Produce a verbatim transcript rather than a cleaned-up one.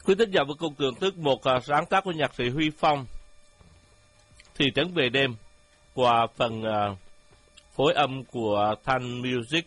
Quý thính giả vừa cùng thưởng thức một uh, sáng tác của nhạc sĩ Huy Phong, Thị trấn về đêm, qua phần uh, phối âm của Thanh Music.